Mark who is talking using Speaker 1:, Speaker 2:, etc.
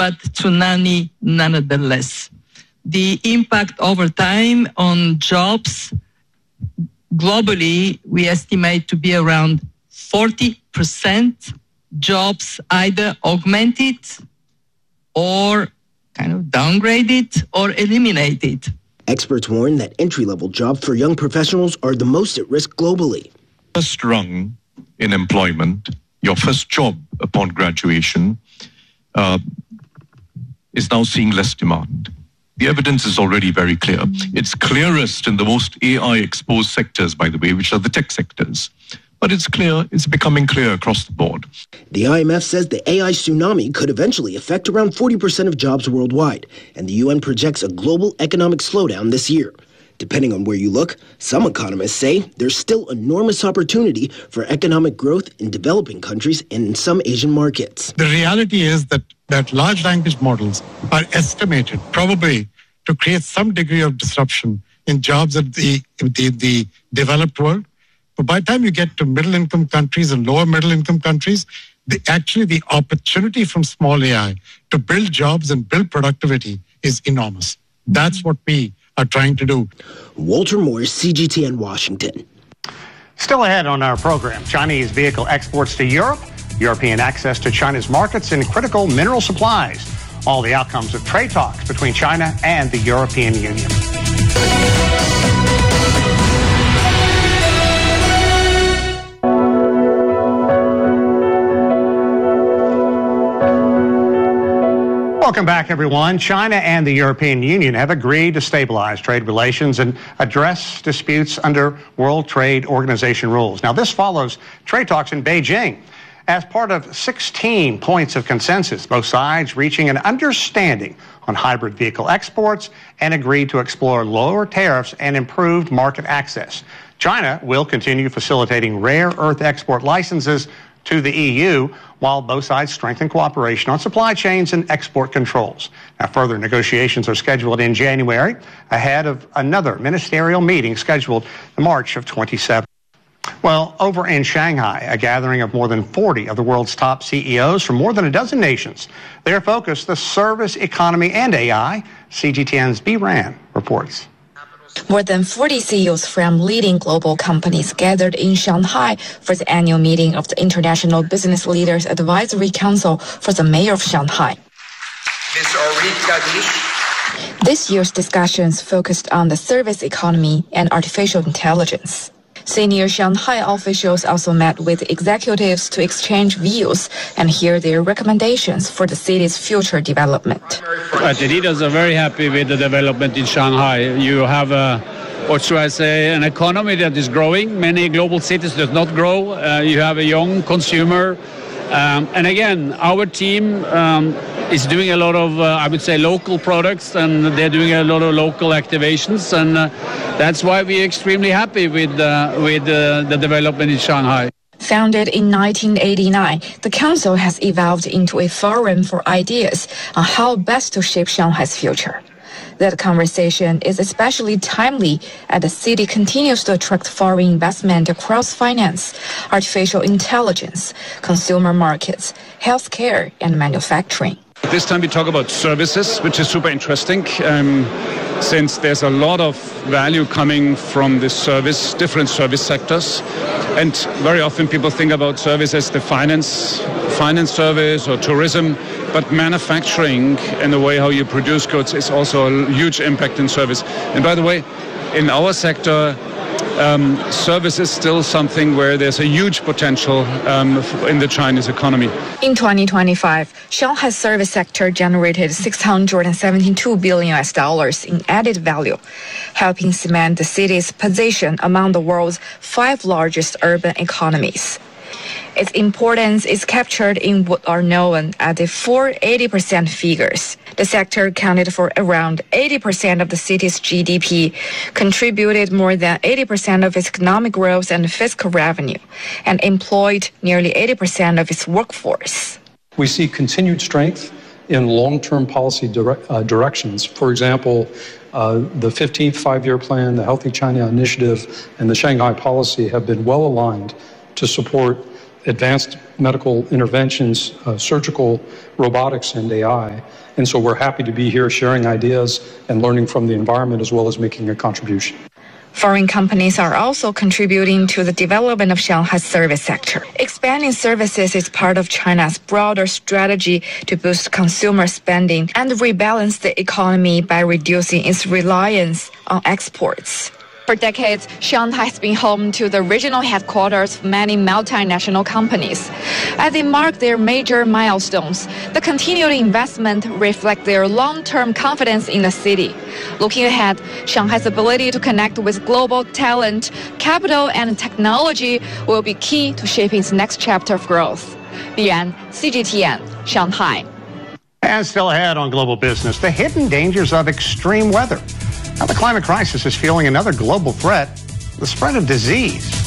Speaker 1: but tsunami nonetheless. The impact over time on jobs globally, we estimate to be around 40% jobs either augmented or kind of downgraded or eliminated.
Speaker 2: Experts warn that entry-level jobs for young professionals are the most at risk globally.
Speaker 3: First rung in employment, your first job upon graduation, is now seeing less demand. The evidence is already very clear. It's clearest in the most AI-exposed sectors, by the way, which are the tech sectors. But it's becoming clear across the board.
Speaker 2: The IMF says the AI tsunami could eventually affect around 40% of jobs worldwide, and the UN projects a global economic slowdown this year. Depending on where you look, some economists say there's still enormous opportunity for economic growth in developing countries and in some Asian markets.
Speaker 4: The reality is that large language models are estimated probably to create some degree of disruption in jobs in the developed world. But by the time you get to middle-income countries and lower middle-income countries, the opportunity from small AI to build jobs and build productivity is enormous. That's what we are trying to do.
Speaker 2: Walter Moore, CGTN, Washington.
Speaker 5: Still ahead on our program, Chinese vehicle exports to Europe, European access to China's markets, and critical mineral supplies. All the outcomes of trade talks between China and the European Union. Welcome back, everyone. China and the European Union have agreed to stabilize trade relations and address disputes under World Trade Organization rules. Now, this follows trade talks in Beijing. As part of 16 points of consensus, both sides reaching an understanding on hybrid vehicle exports and agreed to explore lower tariffs and improved market access. China will continue facilitating rare earth export licenses to the EU, while both sides strengthen cooperation on supply chains and export controls. Now, further negotiations are scheduled in January, ahead of another ministerial meeting scheduled in March of 27. Well, over in Shanghai, a gathering of more than 40 of the world's top CEOs from more than a dozen nations. Their focus, the service economy and AI. CGTN's B. Ran reports.
Speaker 6: More than 40 CEOs from leading global companies gathered in Shanghai for the annual meeting of the International Business Leaders Advisory Council for the Mayor of Shanghai. This year's discussions focused on the service economy and artificial intelligence. Senior Shanghai officials also met with executives to exchange views and hear their recommendations for the city's future development.
Speaker 7: The leaders are very happy with the development in Shanghai. You have an economy that is growing. Many global cities do not grow. You have a young consumer. And again, our team is doing a lot of, local products, and they're doing a lot of local activations. And that's why we're extremely happy with the development in Shanghai.
Speaker 6: Founded in 1989, the council has evolved into a forum for ideas on how best to shape Shanghai's future. That conversation is especially timely as the city continues to attract foreign investment across finance, artificial intelligence, consumer markets, healthcare, and manufacturing.
Speaker 8: This time we talk about services, which is super interesting, since there's a lot of value coming from the different service sectors. And very often people think about service as the finance service or tourism, but manufacturing and the way how you produce goods is also a huge impact in service. And by the way, in our sector, service is still something where there's a huge potential in the Chinese economy.
Speaker 6: In 2025, Shanghai's service sector generated $672 billion in added value, helping cement the city's position among the world's 5 largest urban economies. Its importance is captured in what are known as the 480% figures. The sector accounted for around 80% of the city's GDP, contributed more than 80% of its economic growth and fiscal revenue, and employed nearly 80% of its workforce.
Speaker 9: We see continued strength in long-term policy directions. For example, the 15th Five-Year Plan, the Healthy China Initiative, and the Shanghai Policy have been well aligned to support advanced medical interventions, surgical robotics, and AI. And so we're happy to be here sharing ideas and learning from the environment as well as making a contribution.
Speaker 6: Foreign companies are also contributing to the development of Shanghai's service sector. Expanding services is part of China's broader strategy to boost consumer spending and rebalance the economy by reducing its reliance on exports. For decades, Shanghai has been home to the regional headquarters of many multinational companies. As they mark their major milestones, the continued investment reflects their long-term confidence in the city. Looking ahead, Shanghai's ability to connect with global talent, capital, and technology will be key to shaping its next chapter of growth. Lian, CGTN, Shanghai.
Speaker 5: And still ahead on Global Business, the hidden dangers of extreme weather. Now, the climate crisis is fueling another global threat, the spread of disease.